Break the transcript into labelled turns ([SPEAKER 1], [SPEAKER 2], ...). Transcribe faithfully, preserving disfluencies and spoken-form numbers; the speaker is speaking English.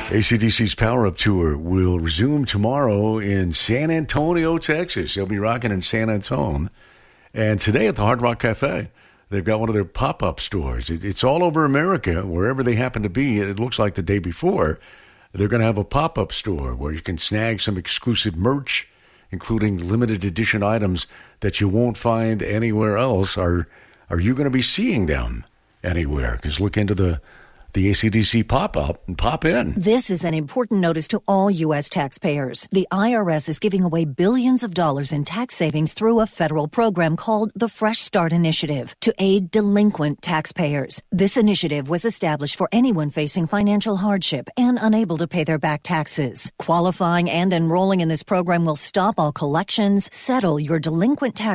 [SPEAKER 1] A C D C's Power Up Tour will resume tomorrow in San Antonio, Texas. They'll be rocking in San Antonio. And today at the Hard Rock Cafe, they've got one of their pop-up stores. It, it's all over America, wherever they happen to be. It looks like the day before, they're going to have a pop-up store where you can snag some exclusive merch, including limited edition items that you won't find anywhere else. Are, are you going to be seeing them anywhere? Because look into the the A C D C pop-up and pop in.
[SPEAKER 2] This is an important notice to all U S taxpayers. The I R S is giving away billions of dollars in tax savings through a federal program called the Fresh Start Initiative to aid delinquent taxpayers. This initiative was established for anyone facing financial hardship and unable to pay their back taxes. Qualifying and enrolling in this program will stop all collections, settle your delinquent tax